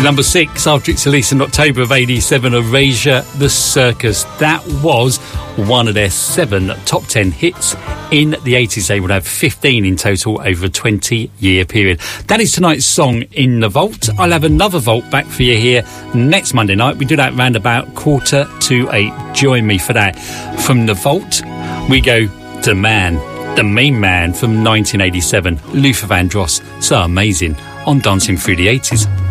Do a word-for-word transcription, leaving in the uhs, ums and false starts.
Number six, after its release in October of eighty-seven, Erasure the Circus. That was one of their seven top ten hits in the eighties. They would have fifteen in total over a twenty-year period. That is tonight's song in the vault. I'll have another vault back for you here next Monday night. We do that round about quarter to eight. Join me for that. From the vault, we go to the man, the main man from nineteen eighty-seven, Luther Vandross. So amazing on Dancing Through the eighties.